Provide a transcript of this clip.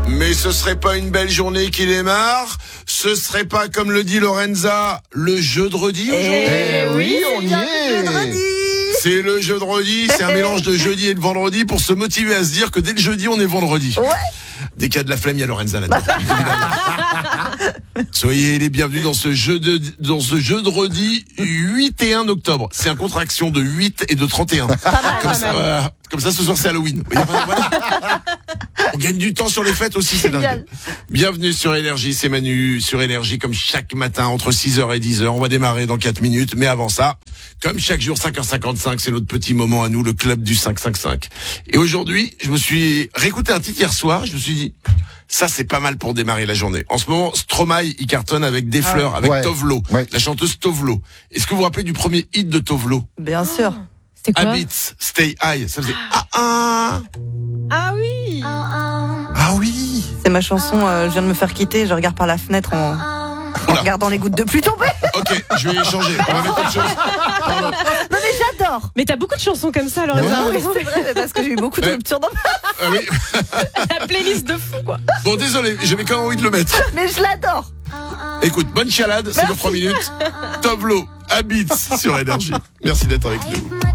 Mais ce serait pas une belle journée qui démarre? Ce serait pas, comme le dit Lorenza, le jeudi aujourd'hui? Oui, on y est. C'est le jeudi, c'est un mélange de jeudi et de vendredi pour se motiver à se dire que dès le jeudi, on est vendredi. Ouais. Dès qu'il y a de la flemme, il y a Lorenza là-dedans. Soyez les bienvenus dans ce jeudi 8 et 1 octobre. C'est un contraction de 8 et de 31. Comme ça, ce soir, c'est Halloween. Voilà. On gagne du temps sur les fêtes aussi, c'est dingue. Bienvenue sur Énergie, c'est Manu sur Énergie, comme chaque matin, entre 6h et 10h. On va démarrer dans 4 minutes, mais avant ça, comme chaque jour, 5h55, c'est notre petit moment à nous, le club du 555. Et aujourd'hui, je me suis réécouté un titre hier soir, je me suis dit, ça c'est pas mal pour démarrer la journée. En ce moment, Stromae, il cartonne avec Des Fleurs, avec Tovlo, la chanteuse Tovlo. Est-ce que vous vous rappelez du premier hit de Tovlo? Bien sûr. C'était quoi? Habits, Stay High, ça faisait Ah oui. Ah oui. C'est ma chanson, je viens de me faire quitter, je regarde par la fenêtre en regardant les gouttes de pluie tomber. Ok, je vais changer. On va mettre autre chose. Pardon. Non mais j'adore. Mais t'as beaucoup de chansons comme ça, alors. Oui, c'est vrai, parce que j'ai eu beaucoup de ruptures dans Ah oui. La playlist de fou, quoi. Bon, désolé, j'avais quand même envie de le mettre. mais je l'adore. Écoute, bonne chialade, c'est dans 3 minutes. Tovlo, Habits sur Énergie. Merci d'être avec nous.